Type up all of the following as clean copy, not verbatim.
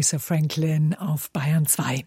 Aretha Franklin auf Bayern 2.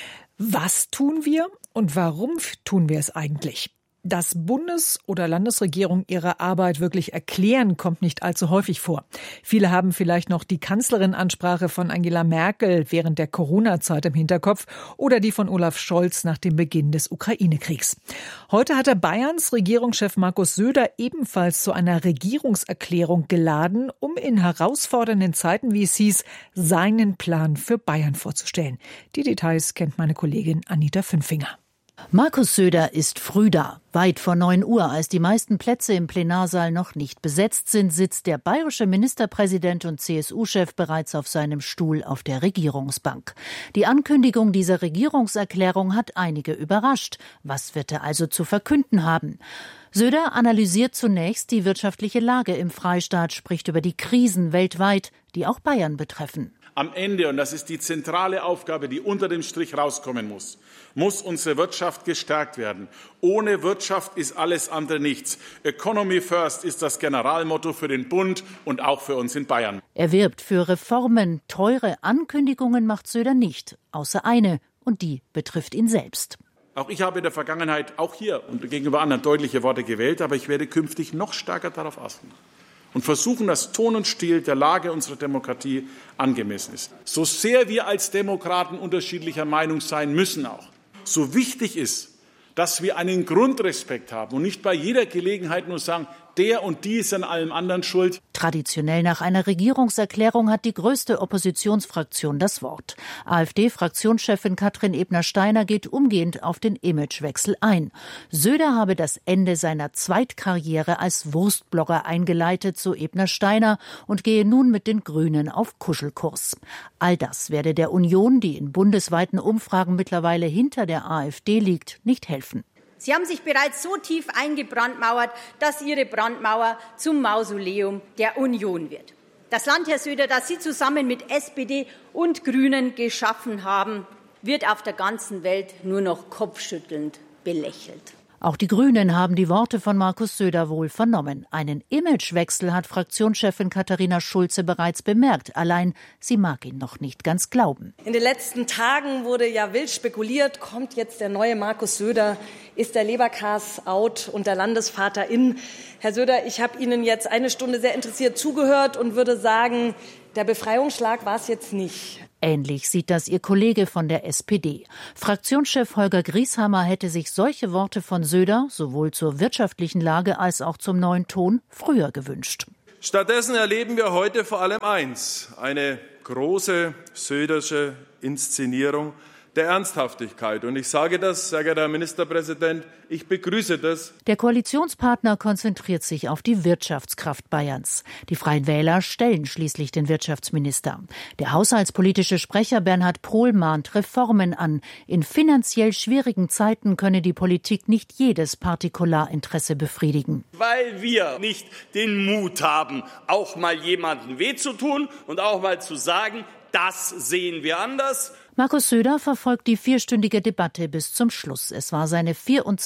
Was tun wir und warum tun wir es eigentlich? Dass Bundes- oder Landesregierung ihre Arbeit wirklich erklären, kommt nicht allzu häufig vor. Viele haben vielleicht noch die Kanzlerin-Ansprache von Angela Merkel während der Corona-Zeit im Hinterkopf oder die von Olaf Scholz nach dem Beginn des Ukraine-Kriegs. Heute hat Bayerns Regierungschef Markus Söder ebenfalls zu einer Regierungserklärung geladen, um in herausfordernden Zeiten, wie es hieß, seinen Plan für Bayern vorzustellen. Die Details kennt meine Kollegin Anita Fünfinger. Markus Söder ist früh da. Weit vor 9 Uhr, als die meisten Plätze im Plenarsaal noch nicht besetzt sind, sitzt der bayerische Ministerpräsident und CSU-Chef bereits auf seinem Stuhl auf der Regierungsbank. Die Ankündigung dieser Regierungserklärung hat einige überrascht. Was wird er also zu verkünden haben? Söder analysiert zunächst die wirtschaftliche Lage im Freistaat, spricht über die Krisen weltweit, die auch Bayern betreffen. Am Ende, und das ist die zentrale Aufgabe, die unter dem Strich rauskommen muss unsere Wirtschaft gestärkt werden. Ohne Wirtschaft ist alles andere nichts. Economy first ist das Generalmotto für den Bund und auch für uns in Bayern. Er wirbt für Reformen. Teure Ankündigungen macht Söder nicht, außer eine, und die betrifft ihn selbst. Auch ich habe in der Vergangenheit, auch hier und gegenüber anderen, deutliche Worte gewählt, aber ich werde künftig noch stärker darauf achten und versuchen, dass Ton und Stil der Lage unserer Demokratie angemessen ist. So sehr wir als Demokraten unterschiedlicher Meinung sein müssen auch, so wichtig ist, dass wir einen Grundrespekt haben und nicht bei jeder Gelegenheit nur sagen, der und die ist an allem anderen schuld. Traditionell nach einer Regierungserklärung hat die größte Oppositionsfraktion das Wort. AfD-Fraktionschefin Katrin Ebner-Steiner geht umgehend auf den Imagewechsel ein. Söder habe das Ende seiner Zweitkarriere als Wurstblogger eingeleitet, so Ebner-Steiner, und gehe nun mit den Grünen auf Kuschelkurs. All das werde der Union, die in bundesweiten Umfragen mittlerweile hinter der AfD liegt, nicht helfen. Sie haben sich bereits so tief eingebrandmauert, dass Ihre Brandmauer zum Mausoleum der Union wird. Das Land, Herr Söder, das Sie zusammen mit SPD und Grünen geschaffen haben, wird auf der ganzen Welt nur noch kopfschüttelnd belächelt. Auch die Grünen haben die Worte von Markus Söder wohl vernommen. Einen Imagewechsel hat Fraktionschefin Katharina Schulze bereits bemerkt. Allein sie mag ihn noch nicht ganz glauben. In den letzten Tagen wurde ja wild spekuliert, kommt jetzt der neue Markus Söder, ist der Leberkas out und der Landesvater in. Herr Söder, ich habe Ihnen jetzt eine Stunde sehr interessiert zugehört und würde sagen, der Befreiungsschlag war es jetzt nicht. Ähnlich sieht das ihr Kollege von der SPD. Fraktionschef Holger Grieshammer hätte sich solche Worte von Söder sowohl zur wirtschaftlichen Lage als auch zum neuen Ton früher gewünscht. Stattdessen erleben wir heute vor allem eins: eine große Södersche Inszenierung der Ernsthaftigkeit. Und ich sage das, sehr geehrter Herr Ministerpräsident, ich begrüße das. Der Koalitionspartner konzentriert sich auf die Wirtschaftskraft Bayerns. Die Freien Wähler stellen schließlich den Wirtschaftsminister. Der haushaltspolitische Sprecher Bernhard Pohl mahnt Reformen an. In finanziell schwierigen Zeiten könne die Politik nicht jedes Partikularinteresse befriedigen. Weil wir nicht den Mut haben, auch mal jemandem weh zu tun und auch mal zu sagen, das sehen wir anders. Markus Söder verfolgt die 4-stündige Debatte bis zum Schluss. Es war seine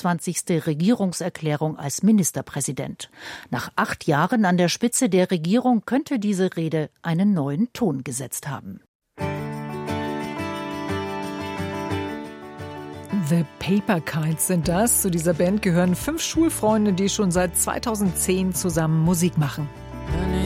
24. Regierungserklärung als Ministerpräsident. Nach 8 Jahren an der Spitze der Regierung könnte diese Rede einen neuen Ton gesetzt haben. The Paper Kites sind das. Zu dieser Band gehören 5 Schulfreunde, die schon seit 2010 zusammen Musik machen.